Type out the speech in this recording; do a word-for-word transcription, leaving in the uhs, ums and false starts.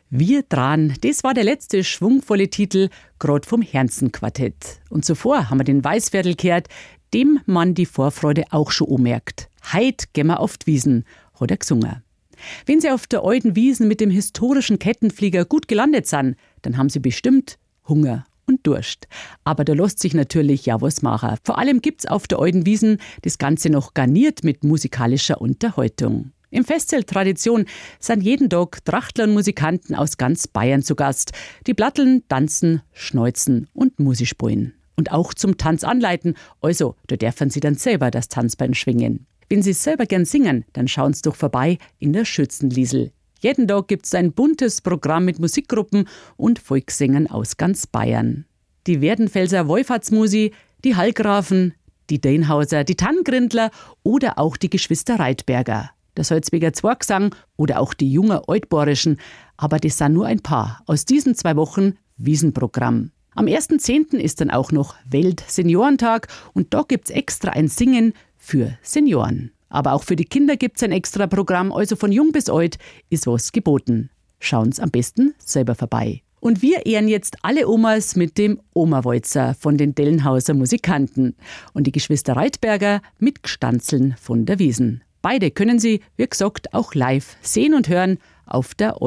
Wir dran, das war der letzte schwungvolle Titel, grad vom Herzenquartett. Und zuvor haben wir den Weißviertel gehört, dem man die Vorfreude auch schon anmerkt. Heit gehen wir auf die Wiesen, hat er gesungen. Wenn Sie auf der alten Wiesen mit dem historischen Kettenflieger gut gelandet sind, dann haben Sie bestimmt Hunger und Durst. Aber da lässt sich natürlich ja was machen. Vor allem gibt's auf der alten Wiesen das Ganze noch garniert mit musikalischer Unterhaltung. Im Festzelt-Tradition sind jeden Tag Trachtler und Musikanten aus ganz Bayern zu Gast, die platteln, tanzen, schneuzen und Musik spielen. Und auch zum Tanz anleiten, also da dürfen Sie dann selber das Tanzbein schwingen. Wenn Sie selber gern singen, dann schauen Sie doch vorbei in der Schützenliesel. Jeden Tag gibt's ein buntes Programm mit Musikgruppen und Volkssängern aus ganz Bayern. Die Werdenfelser Wolfahrtsmusi, die Hallgrafen, die Dänhauser, die Tanngrindler oder auch die Geschwister Reitberger. Der Salzweger Zwergsang oder auch die jungen Altborischen. Aber das sind nur ein paar aus diesen zwei Wochen Wiesenprogramm. Am ersten zehnten ist dann auch noch Weltseniorentag und da gibt's extra ein Singen für Senioren. Aber auch für die Kinder gibt's ein extra Programm, also von jung bis alt ist was geboten. Schauen Sie am besten selber vorbei. Und wir ehren jetzt alle Omas mit dem Oma-Walzer von den Dellenhauser Musikanten und die Geschwister Reitberger mit Gstanzeln von der Wiesen. Beide können Sie, wie gesagt, auch live sehen und hören auf der